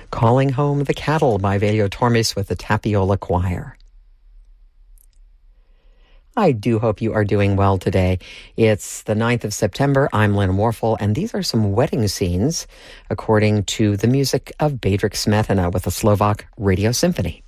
Calling Home the Cattle by Velho Tormes with the Tapiola Choir. I do hope you are doing well today. It's the 9th of September. I'm Lynn Warfel, and these are some wedding scenes according to the music of Bedřich Smetana with the Slovak Radio Symphony.